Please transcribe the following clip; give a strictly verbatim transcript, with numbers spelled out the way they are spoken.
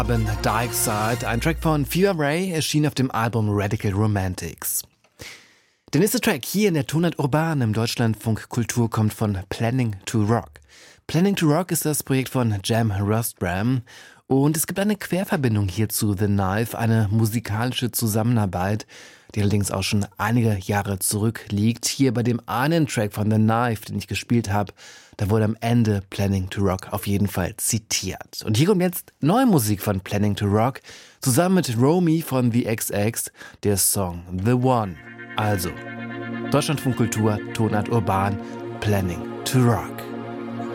Urban Dark Side, ein Track von Fever Ray, erschien auf dem Album Radical Romantics. Der nächste Track hier in der Tonart Urban im Deutschlandfunk Kultur kommt von Planning to Rock. Planning to Rock ist das Projekt von Jem Rostbram und es gibt eine Querverbindung hier zu The Knife, eine musikalische Zusammenarbeit, die allerdings auch schon einige Jahre zurückliegt. Hier bei dem einen Track von The Knife, den ich gespielt habe, da wurde am Ende Planning to Rock auf jeden Fall zitiert. Und hier kommt jetzt neue Musik von Planning to Rock, zusammen mit Romy von The X X, der Song The One. Also, Deutschlandfunk Kultur, Tonart Urban, Planning to Rock.